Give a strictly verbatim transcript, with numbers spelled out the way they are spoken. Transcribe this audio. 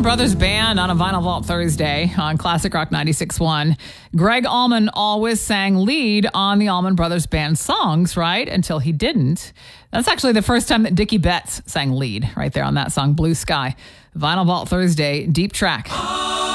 Allman Brothers Band on a Vinyl Vault Thursday on Classic Rock ninety-six point one. Greg Allman always sang lead on the Allman Brothers Band songs, right? Until he didn't. That's actually the first time that Dickie Betts sang lead right there on that song, Blue Sky. Vinyl Vault Thursday, deep track.